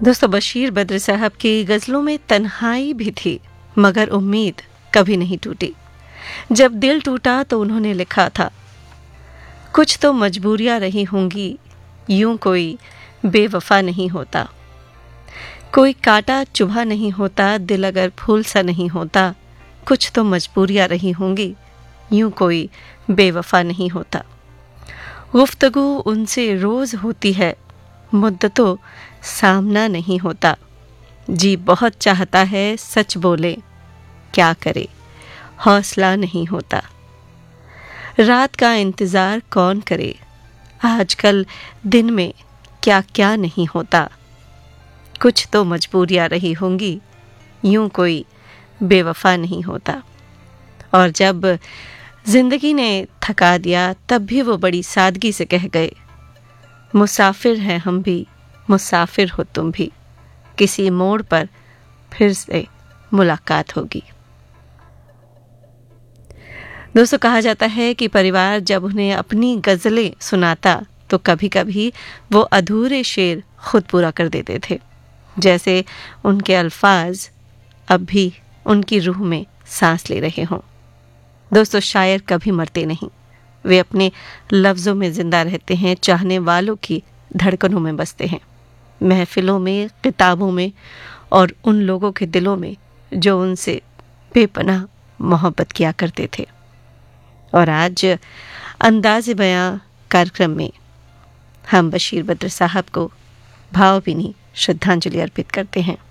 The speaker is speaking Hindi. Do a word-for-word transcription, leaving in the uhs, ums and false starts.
दोस्तों, बशीर बद्र साहब की गज़लों में तन्हाई भी थी, मगर उम्मीद कभी नहीं टूटी। जब दिल टूटा तो उन्होंने लिखा था, कुछ तो मजबूरियां रही होंगी, यूं कोई बेवफा नहीं होता। कोई कांटा चुभा नहीं होता, दिल अगर फूल सा नहीं होता। कुछ तो मजबूरियां रही होंगी, यूं कोई बेवफा नहीं होता। गुफ्तगू उनसे रोज होती है, मुद्दतों सामना नहीं होता। जी बहुत चाहता है सच बोले, क्या करे हौसला नहीं होता। रात का इंतजार कौन करे, आजकल दिन में क्या क्या नहीं होता। कुछ तो मजबूरियां रही होंगी, यूं कोई बेवफा नहीं होता। और जब जिंदगी ने थका दिया तब भी वो बड़ी सादगी से कह गए, मुसाफिर हैं हम भी, मुसाफिर हो तुम भी, किसी मोड़ पर फिर से मुलाकात होगी। दोस्तों, कहा जाता है कि परिवार जब उन्हें अपनी गज़लें सुनाता तो कभी कभी वो अधूरे शेर खुद पूरा कर देते थे, जैसे उनके अल्फाज अब भी उनकी रूह में सांस ले रहे हों। दोस्तों, शायर कभी मरते नहीं, वे अपने लफ्ज़ों में जिंदा रहते हैं, चाहने वालों की धड़कनों में बसते हैं, महफिलों में, किताबों में और उन लोगों के दिलों में जो उनसे बेपनाह मोहब्बत किया करते थे। और आज अंदाज़े बयां कार्यक्रम में हम बशीर बद्र साहब को भावभीनी श्रद्धांजलि अर्पित करते हैं।